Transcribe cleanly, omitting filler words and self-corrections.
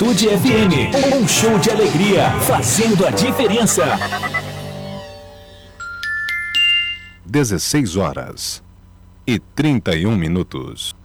Juventude FM, um show de alegria, fazendo a diferença. 16h31.